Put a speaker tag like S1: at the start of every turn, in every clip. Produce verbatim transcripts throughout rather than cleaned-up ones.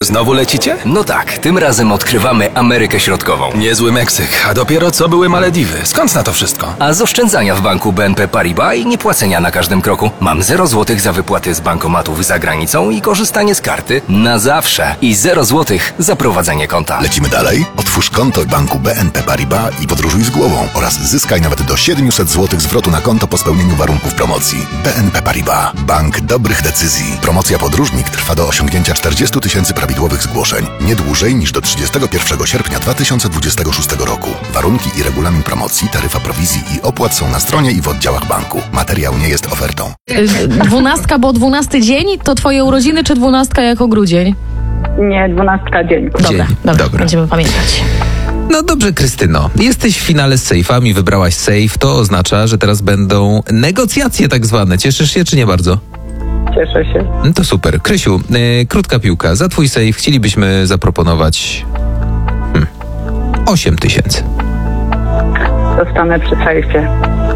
S1: Znowu lecicie?
S2: No tak, tym razem odkrywamy Amerykę Środkową.
S1: Niezły Meksyk, a dopiero co były Malediwy. Skąd na to wszystko?
S2: A z oszczędzania w banku B N P Paribas i niepłacenia na każdym kroku mam zero złotych za wypłaty z bankomatów za granicą i korzystanie z karty na zawsze. I zero złotych za prowadzenie konta.
S3: Lecimy dalej? Otwórz konto w banku B N P Paribas i podróżuj z głową oraz zyskaj nawet do siedemset złotych zwrotu na konto po spełnieniu warunków promocji. B N P Paribas. Bank dobrych decyzji. Promocja Podróżnik trwa do osiągnięcia czterdziestu tysięcy prawidłowych zgłoszeń. Nie dłużej niż do trzydziestego pierwszego sierpnia dwa tysiące dwudziestego szóstego roku. Warunki i regulamin promocji, taryfa prowizji i opłat są na stronie i w oddziałach banku. Materiał nie jest ofertą.
S4: Dwunastka, bo dwunasty dzień to twoje urodziny, czy dwunastka jako grudzień?
S5: Nie, dwunastka dzień.
S4: Dobra,
S6: Dzień.
S4: dobra,
S6: Dobra.
S4: będziemy pamiętać.
S6: No dobrze, Krystyno. Jesteś w finale z sejfami, wybrałaś sejf. To oznacza, że teraz będą negocjacje tak zwane. Cieszysz się, czy nie bardzo?
S5: Cieszę się.
S6: No to super. Krysiu, yy, krótka piłka. Za twój sejf chcielibyśmy zaproponować hmm, osiem tysięcy.
S5: Zostanę przy sejfie.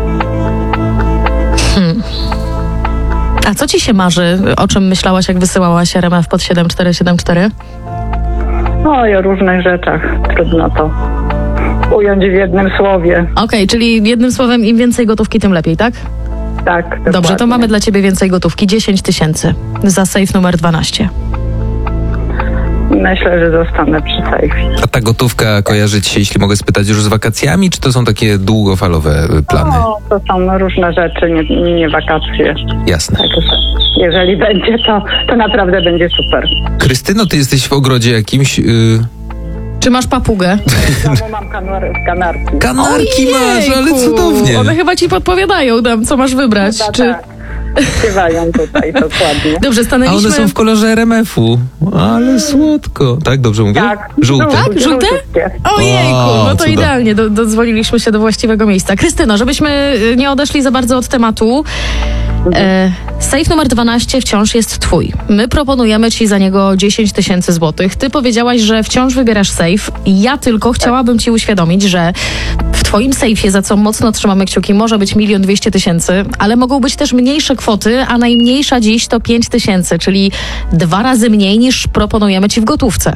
S4: Hmm. A co ci się marzy? O czym myślałaś, jak wysyłałaś R M F pod siedem cztery siedem cztery?
S5: No i o różnych rzeczach. Trudno to ująć w jednym słowie.
S4: Okej, okay, czyli jednym słowem, im więcej gotówki, tym lepiej, tak?
S5: Tak, dokładnie.
S4: Dobrze, to mamy dla ciebie więcej gotówki. dziesięć tysięcy za sejf numer dwanaście.
S5: Myślę, że zostanę przy sejfie.
S6: A ta gotówka kojarzy ci się, jeśli mogę spytać, już z wakacjami, czy to są takie długofalowe y, plany?
S5: No, to są różne rzeczy, nie, nie, nie wakacje.
S6: Jasne.
S5: Także jeżeli będzie, to, to naprawdę będzie super.
S6: Krystyno, ty jesteś w ogrodzie jakimś... Y...
S4: Czy masz papugę?
S5: W domu mam kanar- kanarki.
S6: Kanarki masz, ale
S4: Ojejku,
S6: cudownie.
S4: One chyba ci podpowiadają tam, co masz wybrać.
S5: Chyba
S4: Czy...
S5: tak. Śpiewają tutaj, dokładnie.
S4: Dobrze,
S6: A
S4: stanęliśmy...
S6: one są w kolorze R M F-u. Ale słodko. Tak, dobrze mówię?
S5: Tak.
S6: Żółte.
S4: Tak? Żółte?
S5: Żółtkie.
S4: Ojejku,
S6: O,
S4: no to
S6: cudo.
S4: idealnie, do, dodzwoniliśmy się do właściwego miejsca. Krystyno, żebyśmy nie odeszli za bardzo od tematu, e, sejf numer dwanaście wciąż jest twój. My proponujemy ci za niego dziesięć tysięcy złotych. Ty powiedziałaś, że wciąż wybierasz sejf. Ja tylko chciałabym ci uświadomić, że w twoim sejfie, za co mocno trzymamy kciuki, może być milion dwieście tysięcy, ale mogą być też mniejsze kwoty, a najmniejsza dziś to pięć tysięcy, czyli dwa razy mniej niż proponujemy ci w gotówce.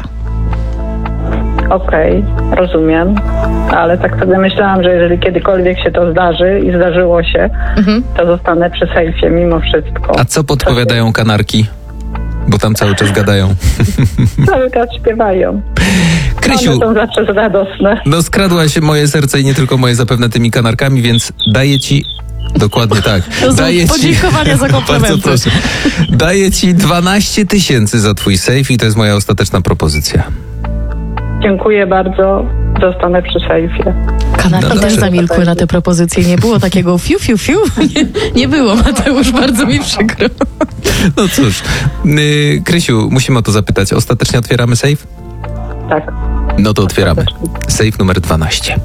S5: Okej, rozumiem. Ale tak sobie myślałam, że jeżeli kiedykolwiek się to zdarzy i zdarzyło się,
S4: Mhm.
S5: to zostanę przy sejfie mimo wszystko.
S6: A co podpowiadają kanarki? Bo tam cały czas gadają.
S5: Cały czas śpiewają.
S6: Krysiu,
S5: One są zawsze radosne.
S6: no skradła się moje serce i nie tylko moje zapewne tymi kanarkami, więc daję ci... Dokładnie tak.
S4: To są
S6: Daję
S4: podziękowania za komplementy.
S6: Bardzo proszę. Daję ci dwanaście tysięcy za twój sejf i to jest moja ostateczna propozycja.
S5: Dziękuję bardzo. Zostanę przy sejfie.
S4: Kanarki
S6: No
S4: też
S6: dobrze.
S4: zamilkły na te propozycje. Nie było takiego fiu, fiu, fiu. Nie, nie było, Mateusz, bardzo mi przykro.
S6: No cóż, yy, Krysiu, musimy o to zapytać. Ostatecznie otwieramy sejf?
S5: Tak.
S6: No to otwieramy. Sejf numer dwanaście.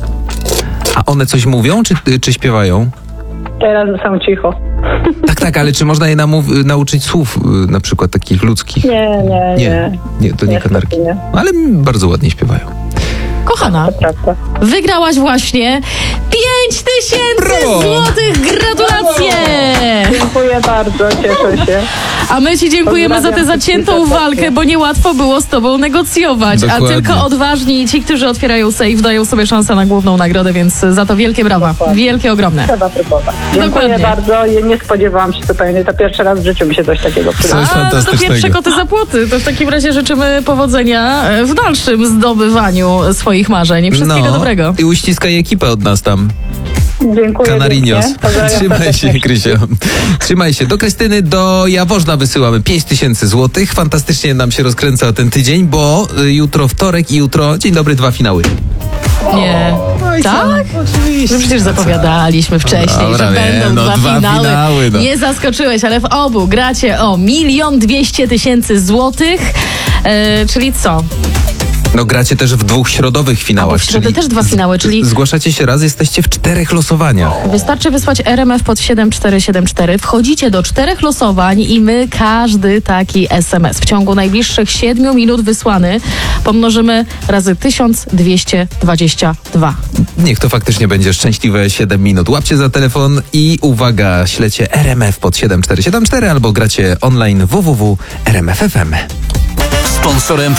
S6: A one coś mówią, czy, czy śpiewają?
S5: Teraz są cicho.
S6: Tak, tak, ale czy można je namów- nauczyć słów, yy, na przykład takich ludzkich?
S5: Nie, nie,
S6: Nie,
S5: nie.
S6: nie, to nie
S5: Niestety
S6: kanarki.
S5: nie.
S6: Ale bardzo ładnie śpiewają.
S4: Kochana,
S5: To prawda.
S4: wygrałaś właśnie pięć tysięcy
S6: Brawo!
S4: złotych. Gratulacje!
S5: Dziękuję bardzo, cieszę się.
S4: A my ci dziękujemy za tę
S5: Pozdrawiam
S4: zaciętą
S5: wszystkich
S4: walkę,
S5: serdecznie.
S4: bo niełatwo było z tobą negocjować.
S6: Dokładnie.
S4: A tylko odważni ci, którzy otwierają sejf, dają sobie szansę na główną nagrodę, więc za to wielkie brawa.
S5: Dokładnie.
S4: Wielkie, ogromne.
S5: Trzeba próbować. Dziękuję
S4: Dokładnie.
S5: bardzo. I nie spodziewałam się zupełnie. To pierwszy raz w życiu mi się coś takiego przydało.
S6: Coś
S4: A, no to
S6: fantastycznego.
S4: pierwsze koty za płoty. To w takim razie życzymy powodzenia w dalszym zdobywaniu swoich marzeń. Wszystkiego dobrego.
S6: I uściskaj ekipę od nas tam.
S5: Dziękuję.
S6: Kanarinios.
S5: pięknie. Pozdrawiam
S6: Trzymaj się,
S5: serdecznie.
S6: Krysio. Trzymaj się. Do Krystyny, do Jaworzna wysyłamy pięć tysięcy złotych. Fantastycznie nam się rozkręca ten tydzień, bo y, jutro wtorek i jutro, dzień dobry, dwa finały.
S4: Nie. Tak?
S6: Oczywiście.
S4: No przecież zapowiadaliśmy wcześniej,
S6: Dobra,
S4: że
S6: nie,
S4: będą
S6: no
S4: dwa,
S6: dwa
S4: finały.
S6: finały, no.
S4: Nie zaskoczyłeś, ale w obu gracie o milion dwieście tysięcy złotych. E, czyli co?
S6: No gracie też w dwóch środowych finałach.
S4: A, bo w środę
S6: czyli
S4: też dwa finały, czyli-
S6: Zgłaszacie się raz, jesteście w czterech losowaniach.
S4: Wystarczy wysłać R M F pod siedem cztery siedem cztery. Wchodzicie do czterech losowań i my każdy taki S M S w ciągu najbliższych siedmiu minut wysłany pomnożymy razy tysiąc dwieście dwadzieścia dwa.
S6: Niech to faktycznie będzie szczęśliwe siedem minut. Łapcie za telefon i uwaga, ślecie R M F pod siedem cztery siedem cztery albo gracie online w w w kropka r m f kropka f m.
S2: Sponsorem